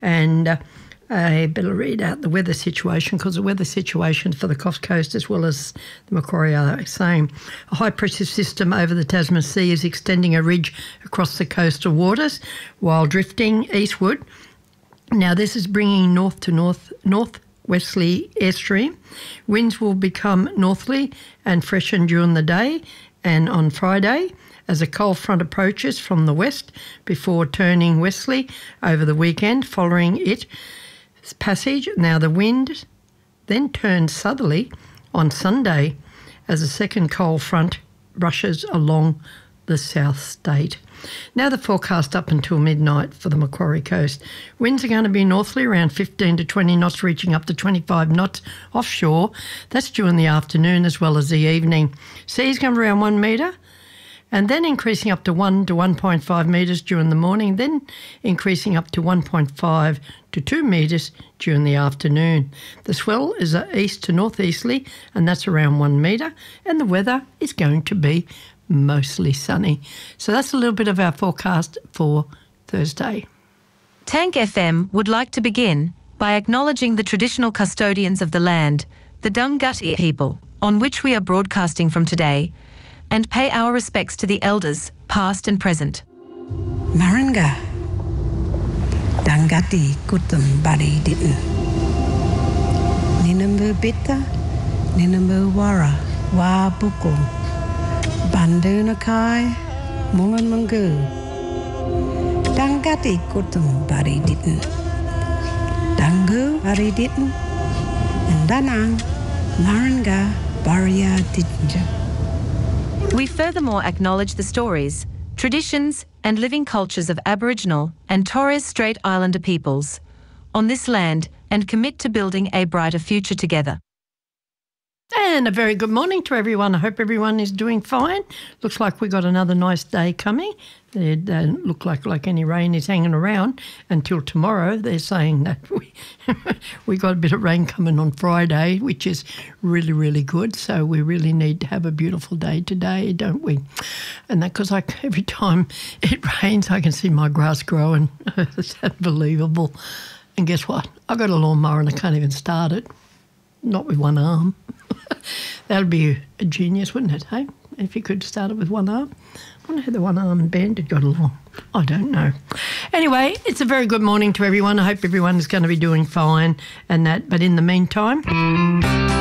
And I better read out the weather situation, because the weather situation for the Coast Coast as well as the Macquarie are saying a high-pressure system over the Tasman Sea is extending a ridge across the coastal waters while drifting eastward. Now, this is bringing north to northwesterly airstream. Winds will become northerly and freshen during the day and on Friday as a cold front approaches from the west before turning westerly over the weekend following its passage. Now, the wind then turns southerly on Sunday as a second cold front brushes along the south state. Now the forecast up until midnight for the Macquarie Coast. Winds are going to be northerly around 15 to 20 knots, reaching up to 25 knots offshore. That's during the afternoon as well as the evening. Seas going to be around 1 metre and then increasing up to 1 to 1.5 metres during the morning, then increasing up to 1.5 to 2 metres during the afternoon. The swell is east to northeasterly and that's around 1 metre, and the weather is going to be mostly sunny. So that's a little bit of our forecast for Thursday. Tank FM would like to begin by acknowledging the traditional custodians of the land, the Dunghutti people, on which we are broadcasting from today, and pay our respects to the elders, past and present. Maranga, Dunghutti kutum bari ditn. Ninambu bitta, ninambu wara, wa bukul. Bandunakai, Mungan Mungu, Dunghutti kutum bari ditn, Dungu bari ditn, and Danang, Maranga Baria ditnja. We furthermore acknowledge the stories, traditions and living cultures of Aboriginal and Torres Strait Islander peoples on this land and commit to building a brighter future together. And a very good morning to everyone. I hope everyone is doing fine. Looks like we got another nice day coming. It don't look like any rain is hanging around until tomorrow. They're saying that we got a bit of rain coming on Friday, which is really, really good. So we really need to have a beautiful day today, don't we? And that because every time it rains, I can see my grass growing. It's unbelievable. And guess what? I got a lawnmower and I can't even start it. Not with one arm. That'd be a genius, wouldn't it, hey? If you could start it with one arm. I wonder how the one-armed bandit got along. I don't know. Anyway, it's a very good morning to everyone. I hope everyone is going to be doing fine and that. But in the meantime...